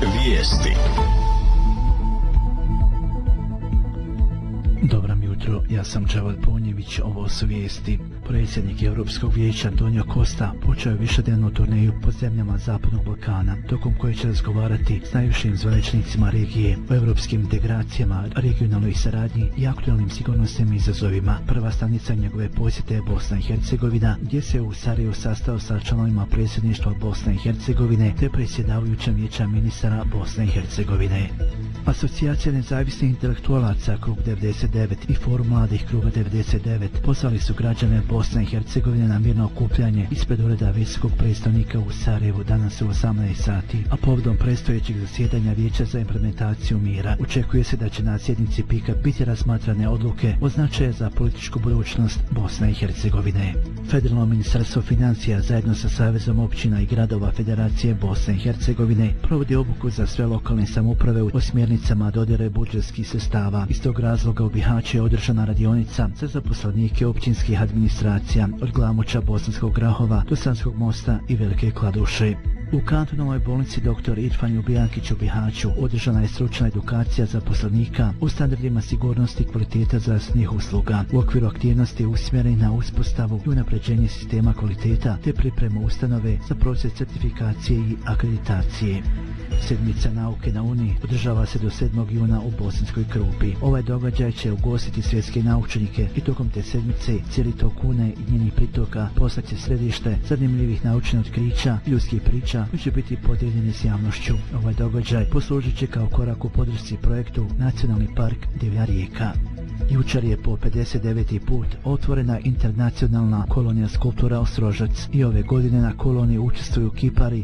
Vijesti. Dobro mi jutro, ja sam Dževal Ponjević, ovo su vijesti. Predsjednik Europskog vijeća Antonio Costa počeo je višednevnu turneju po zemljama Zapadnog Balkana, tokom koje će razgovarati s najvišim zvaničnicima regije o europskim integracijama, regionalnoj saradnji i aktualnim sigurnosnim izazovima. Prva stanica njegove posjete je Bosna i Hercegovina, gdje se u Sarajevu sastao sa članovima predsjedništva Bosne i Hercegovine te predsjedavajućem vijeća ministara Bosne i Hercegovine. Asocijacija nezavisnih intelektualaca Krug 99 i Forum mladih Kruga 99 pozvali su građane Bosne i Hercegovine na mirno okupljanje ispred ureda visokog predstavnika u Sarajevu danas u 18 sati, a povodom predstojećeg zasjedanja Vijeća za implementaciju mira. Očekuje se da će na sjednici PIK-a biti razmatrane odluke od značaja za političku budućnost Bosne i Hercegovine. Federalno ministarstvo financija zajedno sa Savezom općina i gradova Federacije Bosne i Hercegovine provodi obuku za sve lokalne samouprave o smjernicama dodjele budžetskih sredstava. Iz tog razloga u Bihaću je održana radionica za zaposlenike općinskih administracija od Glamoča, Bosanskog Grahova do Sanskog Mosta i Velike Kladuše. U kantonalnoj bolnici dr. Irfan Ljubijankić u Bihaću održana je stručna edukacija zaposlenika o standardima sigurnosti i kvaliteta zdravstvenih usluga u okviru aktivnosti usmjerenih na uspostavu i unapređenje sistema kvaliteta te pripremu ustanove za proces certifikacije i akreditacije. Sedmica nauke na Uni održava se do 7. juna u Bosanskoj Krupi. Ovaj događaj će ugostiti svjetske naučnike i tokom te sedmice cijeli tok Une i njenih pritoka postaće središte zanimljivih naučnih otkrića, ljudskih priča koji će biti podijeljeni s javnošću. Ovaj događaj poslužit će kao korak u podršci projektu Nacionalni park Divlja rijeka. Jučer je po 59. put otvorena internacionalna kolonija skulptura Ostrožac i ove godine na koloniji učestvuju kipari